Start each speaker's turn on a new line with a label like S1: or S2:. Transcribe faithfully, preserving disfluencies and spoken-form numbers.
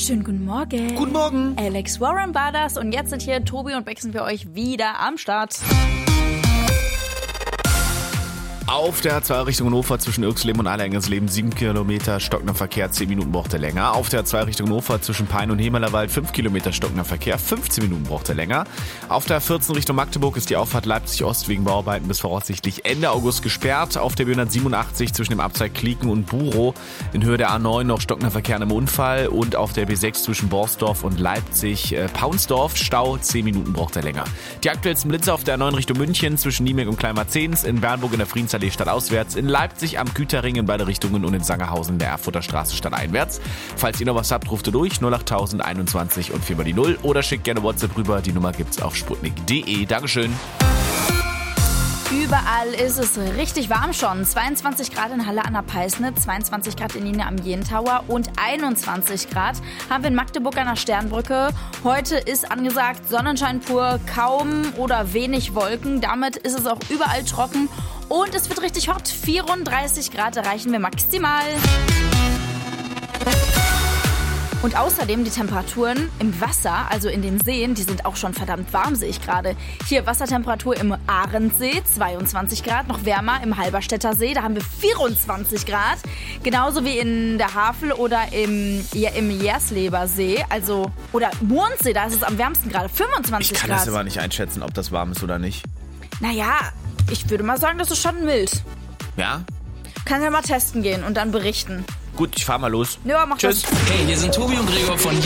S1: Schönen guten Morgen.
S2: Guten Morgen.
S1: Alex Warren war das und jetzt sind hier Tobi und Beck sind für euch wieder am Start.
S2: Auf der zwei Richtung Hannover zwischen Irxleben und Allerhengersleben sieben Kilometer stockender Verkehr, zehn Minuten braucht er länger. Auf der zwei Richtung Hannover zwischen Pein und Hemelerwald fünf Kilometer stockender Verkehr, fünfzehn Minuten braucht er länger. Auf der vierzehn Richtung Magdeburg ist die Auffahrt Leipzig-Ost wegen Bauarbeiten bis voraussichtlich Ende August gesperrt. Auf der B hundertsiebenundachtzig zwischen dem Abzweig Klieken und Burow in Höhe der A neun noch stockender Verkehr im Unfall. Und auf der B sechs zwischen Borsdorf und Leipzig-Paunsdorf Stau, zehn Minuten braucht er länger. Die aktuellsten Blitze auf der A neun Richtung München zwischen Niemek und Kleinmarzens, in Bernburg in der Friedensallee stadtauswärts, in Leipzig am Güterring in beide Richtungen und in Sangerhausen der Erfurter Straße stadteinwärts. Falls ihr noch was habt, ruft ihr durch null acht null null einundzwanzig und vier mal die null oder schickt gerne WhatsApp rüber. Die Nummer gibt's auf sputnik punkt de. Dankeschön.
S1: Überall ist es richtig warm schon. zweiundzwanzig Grad in Halle an der Peißne, zweiundzwanzig Grad in Liene am Jentauer und einundzwanzig Grad haben wir in Magdeburg an der Sternbrücke. Heute ist angesagt Sonnenschein pur, kaum oder wenig Wolken. Damit ist es auch überall trocken und es wird richtig hot. vierunddreißig Grad erreichen wir maximal. Und außerdem die Temperaturen im Wasser, also in den Seen, die sind auch schon verdammt warm, sehe ich gerade. Hier Wassertemperatur im Ahrensee, zweiundzwanzig Grad, noch wärmer im Halberstädter See, da haben wir vierundzwanzig Grad. Genauso wie in der Havel oder im, ja, im Jersleber See, also, oder Mondsee, da ist es am wärmsten gerade, fünfundzwanzig Grad.
S2: Ich kann das aber nicht einschätzen, ob das warm ist oder nicht.
S1: Naja, ich würde mal sagen, das ist schon mild.
S2: Ja?
S1: Kann ja mal testen gehen und dann berichten.
S2: Gut, ich fahr mal los.
S1: Ja, mach
S2: Tschüss.
S1: das.
S3: Hey, hier sind Tobi und Gregor von